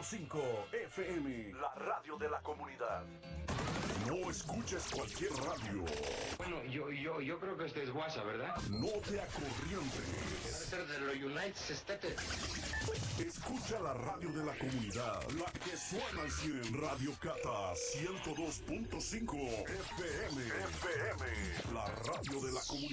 102.5 FM, la radio de la comunidad. No escuches cualquier radio. Bueno, yo creo que este es WhatsApp, ¿verdad? No te acorrientes. Debe ser de los United States. Escucha la radio de la comunidad, la que suena al 100. Radio Cata 102.5 FM. La radio de la comunidad.